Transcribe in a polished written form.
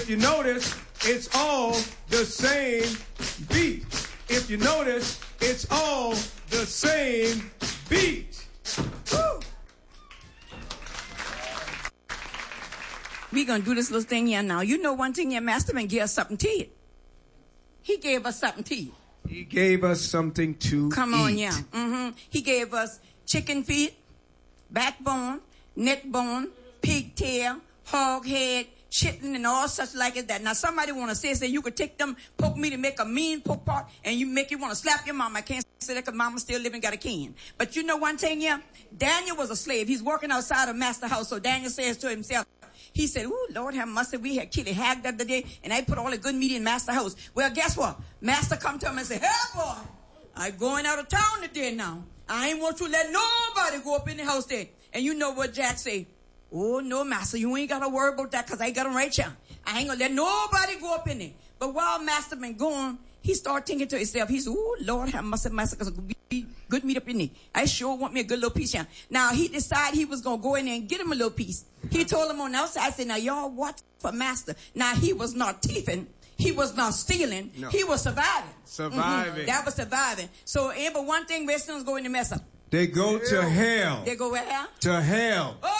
you notice, it's all the same beat. If you notice, it's all the same beat. Woo! We're going to do this little thing here now. You know one thing, your Masterman gave us something to eat. He gave us something to eat. He gave us something to eat. Come on, yeah. Mm-hmm. He gave us chicken feet, backbone, neck bone, pigtail, hog head, chitlin, and all such like it that. Now, somebody want to say you could take them poke meat and make a mean poke pot, and you make you want to slap your mama. I can't say that because mama still living, got a can. But you know one thing, yeah? Daniel was a slave. He's working outside of master house, so Daniel says to himself, he said, ooh, Lord have mercy, we had killed a hag the other day, and I put all the good meat in master house. Well, guess what? Master come to him and say, hey, boy, I'm going out of town today now. I ain't want you to let nobody go up in the house there. And you know what Jack say? Oh, no, master, you ain't got to worry about that because I got them right here. I ain't going to let nobody go up in there. But while master been going, he started thinking to himself, he said, oh, Lord have mercy, master, because be good meat up in there. I sure want me a good little piece here. Now, he decided he was going to go in there and get him a little piece. He told him on the outside, I said, now, y'all watch for master. Now, he was not thieving. He was not stealing. No. He was surviving. Surviving. Mm-hmm. That was surviving. So, but one thing Westerners go in the mess up. They go to hell. They go where? To hell. Oh,